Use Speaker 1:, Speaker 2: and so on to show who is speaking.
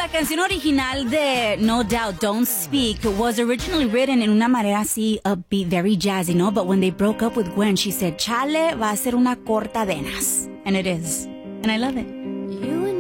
Speaker 1: la canción original de No Doubt, Don't Speak, was originally written en una manera así upbeat, very jazzy, ¿no? But when they broke up with Gwen, she said, chale, va a ser una corta venas. And it is. And I love it.